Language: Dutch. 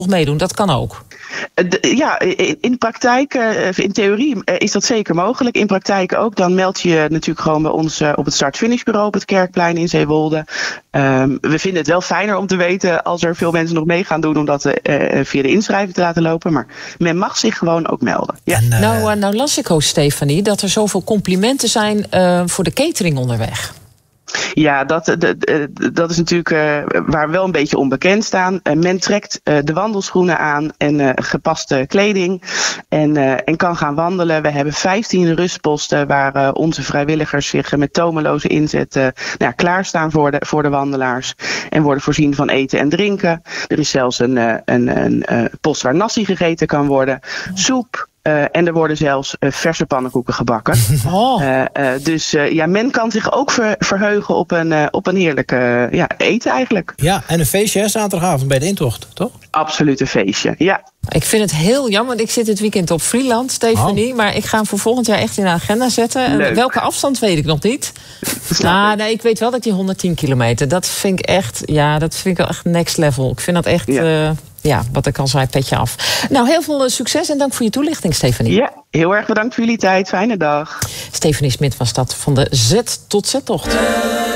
meedoen. Dat kan ook. Ja, in praktijk, in theorie is dat zeker mogelijk. In praktijk ook. Dan meld je natuurlijk gewoon bij ons op het start-finishbureau op het Kerkplein in Zeewolde. We vinden het wel fijner om te weten als er veel mensen nog mee gaan doen om dat via de inschrijving te laten lopen. Maar men mag zich gewoon ook melden. Ja. Nou las ik ook, Stefanie, dat er zoveel complimenten zijn voor de catering onderweg. Ja, dat is natuurlijk waar we wel een beetje onbekend staan. Men trekt de wandelschoenen aan en gepaste kleding en kan gaan wandelen. We hebben 15 rustposten waar onze vrijwilligers zich met tomeloze inzet klaarstaan voor de wandelaars. En worden voorzien van eten en drinken. Er is zelfs een post waar nasi gegeten kan worden. Soep. En er worden zelfs verse pannenkoeken gebakken. Dus men kan zich ook verheugen op een heerlijke eten eigenlijk. Ja, en een feestje zaterdagavond bij de intocht, toch? Absoluut een feestje, ja. Ik vind het heel jammer, want ik zit dit weekend op Vlieland, Stefanie. Maar ik ga hem voor volgend jaar echt in de agenda zetten. Leuk. Welke afstand weet ik nog niet. Nee, ik weet wel dat die 110 kilometer, dat vind ik wel echt next level. Ik vind dat echt... wat ik al zei, petje af. Nou, heel veel succes en dank voor je toelichting, Stefanie. Ja, heel erg bedankt voor jullie tijd. Fijne dag. Stefanie Smit was dat van de Z tot Z-tocht.